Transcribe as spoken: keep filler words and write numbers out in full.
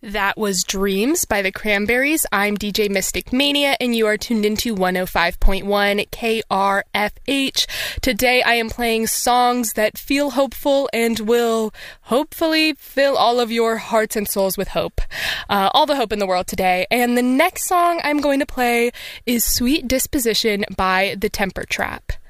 That was Dreams by the Cranberries. I'm D J Mystic Mania, and you are tuned into one oh five point one K R F H. Today I am playing songs that feel hopeful and will hopefully fill all of your hearts and souls with hope. Uh, all the hope in the world today. And the next song I'm going to play is Sweet Disposition by The Temper Trap.